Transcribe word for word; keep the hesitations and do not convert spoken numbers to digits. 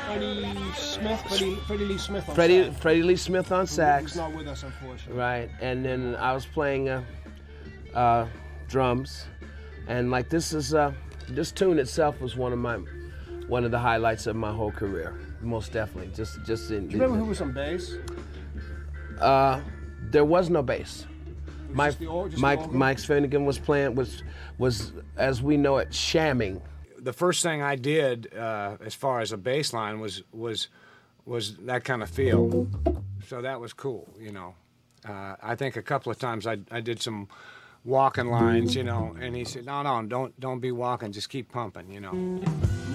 Freddie Smith, Freddie, Freddie Lee Smith on Freddie, sax. Freddie Lee Smith on sax. He's not with us, unfortunately. Right, and then I was playing uh, uh, drums, and like this is uh, this tune itself was one of my one of the highlights of my whole career, most definitely. Just just in. Do you remember who was on bass? Uh, there was no bass. Mike just the or- just the Mike organ? Mike Finnegan was playing was was as we know it shamming. The first thing I did uh, as far as a bass line was was was that kind of feel. So that was cool, you know. Uh, I think a couple of times I I did some walking lines, you know, and he said, no, no, don't don't be walking, just keep pumping, you know.